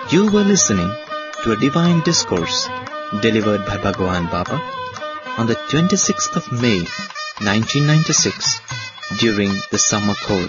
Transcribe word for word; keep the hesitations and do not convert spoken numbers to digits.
You were listening to a divine discourse delivered by Bhagwan Baba on the twenty-sixth of May nineteen ninety-six during the summer cold.